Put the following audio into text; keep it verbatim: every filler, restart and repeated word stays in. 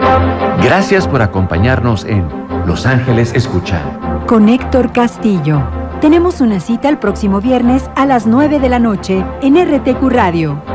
Gracias por acompañarnos en Los Ángeles Escuchan. Con Héctor Castillo. Tenemos una cita el próximo viernes a las nueve de la noche en R T Q Radio.